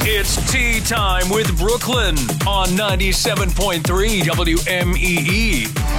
It's tea time with Brooklyn on 97.3 WMEE.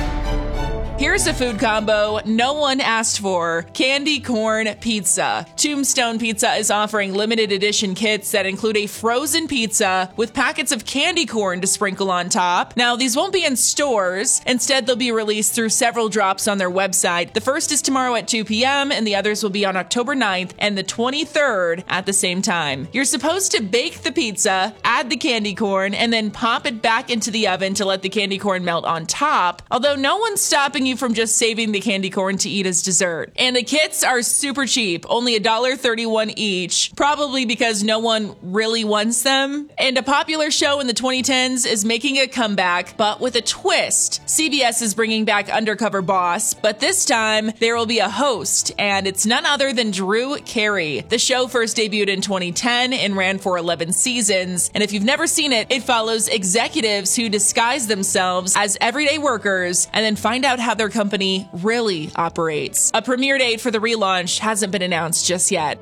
Here's a food combo no one asked for: candy corn pizza. Tombstone Pizza is offering limited edition kits that include a frozen pizza with packets of candy corn to sprinkle on top. Now, these won't be in stores. Instead, they'll be released through several drops on their website. The first is tomorrow at 2 p.m., and the others will be on October 9th and the 23rd at the same time. You're supposed to bake the pizza, add the candy corn, and then pop it back into the oven to let the candy corn melt on top, although no one's stopping you from just saving the candy corn to eat as dessert. And the kits are super cheap, only $1.31 each, probably because no one really wants them. And a popular show in the 2010s is making a comeback, but with a twist. CBS is bringing back Undercover Boss, but this time there will be a host, and it's none other than Drew Carey. The show first debuted in 2010 and ran for 11 seasons, and if you've never seen it, it follows executives who disguise themselves as everyday workers and then find out how their company really operates. A premiere date for the relaunch hasn't been announced just yet.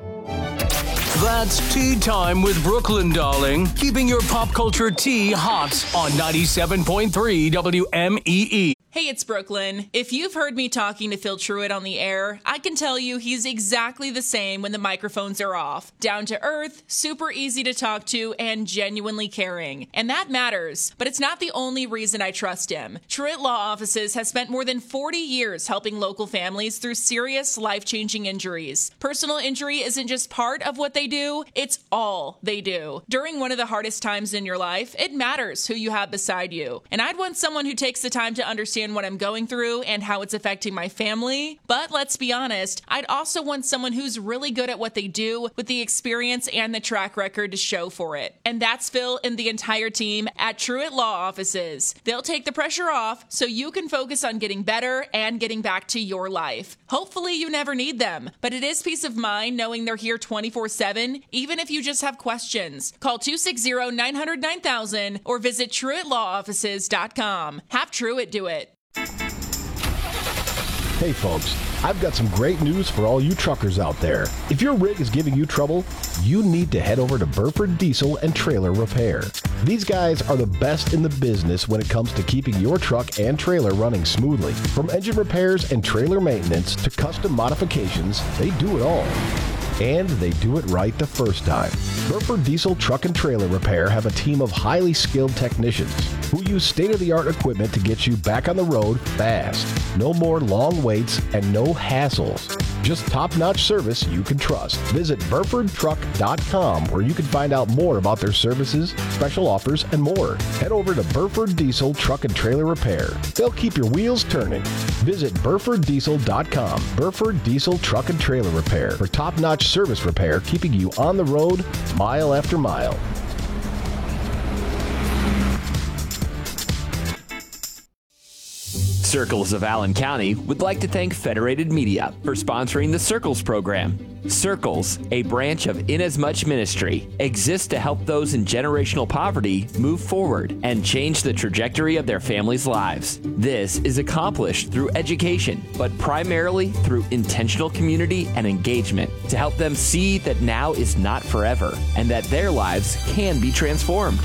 That's tea time with Brooklyn, darling. Keeping your pop culture tea hot on 97.3 WMEE. Hey, it's Brooklyn. If you've heard me talking to Phil Truitt on the air, I can tell you he's exactly the same when the microphones are off. Down to earth, super easy to talk to, and genuinely caring. And that matters, but it's not the only reason I trust him. Truitt Law Offices has spent more than 40 years helping local families through serious, life-changing injuries. Personal injury isn't just part of what they do, it's all they do. During one of the hardest times in your life, it matters who you have beside you. And I'd want someone who takes the time to understand what I'm going through and how it's affecting my family. But let's be honest, I'd also want someone who's really good at what they do with the experience and the track record to show for it. And that's Phil and the entire team at Truitt Law Offices. They'll take the pressure off so you can focus on getting better and getting back to your life. Hopefully you never need them, but it is peace of mind knowing they're here 24/7, even if you just have questions. Call 260-900-9000 or visit TruittLawOffices.com. Have Truitt do it. Hey folks, I've got some great news for all you truckers out there. If your rig is giving you trouble, you need to head over to Burford Diesel and Trailer Repair. These guys are the best in the business when it comes to keeping your truck and trailer running smoothly. From engine repairs and trailer maintenance to custom modifications, they do it all. And they do it right the first time. Burford Diesel Truck and Trailer Repair have a team of highly skilled technicians who use state-of-the-art equipment to get you back on the road fast. No more long waits and no hassles. Just top-notch service you can trust. Visit BurfordTruck.com where you can find out more about their services, special offers, and more. Head over to Burford Diesel Truck and Trailer Repair. They'll keep your wheels turning. Visit BurfordDiesel.com. Burford Diesel Truck and Trailer Repair for top-notch service repair, keeping you on the road mile after mile. Circles of Allen County would like to thank Federated Media for sponsoring the Circles program. Circles, a branch of Inasmuch Ministry, exists to help those in generational poverty move forward and change the trajectory of their families' lives. This is accomplished through education, but primarily through intentional community and engagement to help them see that now is not forever and that their lives can be transformed.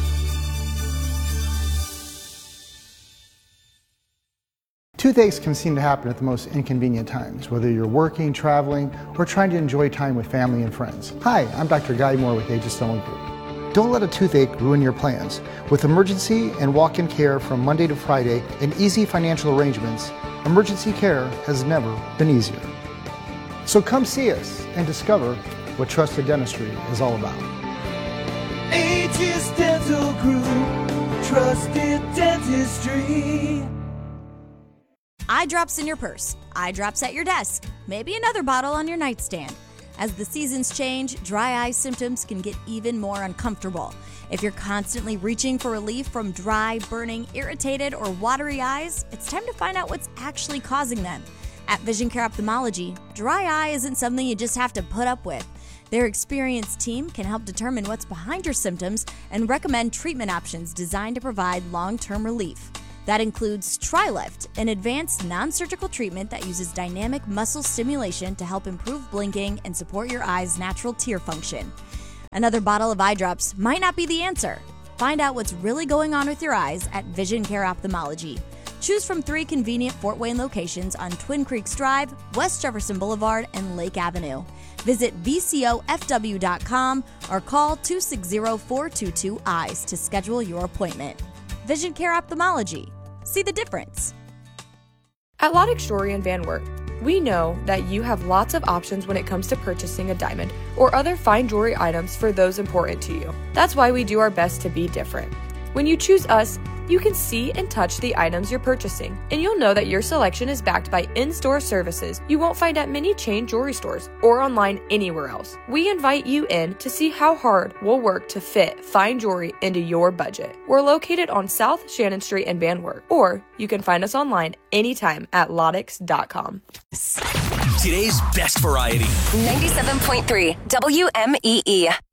Toothaches can seem to happen at the most inconvenient times, whether you're working, traveling, or trying to enjoy time with family and friends. Hi, I'm Dr. Guy Moore with Aegis Dental Group. Don't let a toothache ruin your plans. With emergency and walk-in care from Monday to Friday and easy financial arrangements, emergency care has never been easier. So come see us and discover what trusted dentistry is all about. Aegis Dental Group, trusted dentistry. Eye drops in your purse, eye drops at your desk, maybe another bottle on your nightstand. As the seasons change, dry eye symptoms can get even more uncomfortable. If you're constantly reaching for relief from dry, burning, irritated, or watery eyes, it's time to find out what's actually causing them. At Vision Care Ophthalmology, dry eye isn't something you just have to put up with. Their experienced team can help determine what's behind your symptoms and recommend treatment options designed to provide long-term relief. That includes TriLift, an advanced non-surgical treatment that uses dynamic muscle stimulation to help improve blinking and support your eye's natural tear function. Another bottle of eye drops might not be the answer. Find out what's really going on with your eyes at Vision Care Ophthalmology. Choose from 3 convenient Fort Wayne locations on Twin Creeks Drive, West Jefferson Boulevard, and Lake Avenue. Visit VCOFW.com or call 260-422-EYES to schedule your appointment. Vision Care Ophthalmology. See the difference. At Lodex Jewelry in Van Wert, we know that you have lots of options when it comes to purchasing a diamond or other fine jewelry items for those important to you. That's why we do our best to be different. When you choose us, you can see and touch the items you're purchasing, and you'll know that your selection is backed by in-store services you won't find at many chain jewelry stores or online anywhere else. We invite you in to see how hard we'll work to fit fine jewelry into your budget. We're located on South Shannon Street in Van Wert, or you can find us online anytime at Lodex.com. Today's best variety. 97.3 WMEE.